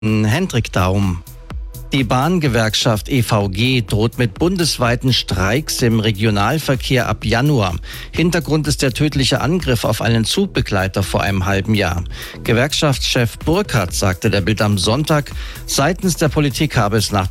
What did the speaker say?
Hendrik Daum. Die Bahngewerkschaft EVG droht mit bundesweiten Streiks im Regionalverkehr ab Januar. Hintergrund ist der tödliche Angriff auf einen Zugbegleiter vor einem halben Jahr. Gewerkschaftschef Burkhardt sagte der Bild am Sonntag, seitens der Politik habe es nach